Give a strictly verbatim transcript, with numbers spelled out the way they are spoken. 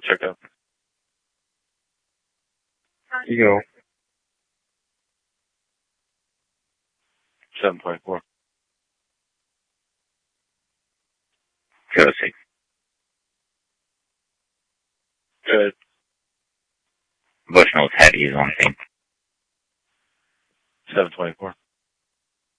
check out. You go. seven twenty-four. Josie. Good. Bushnell's head, he's on team. seven twenty-four.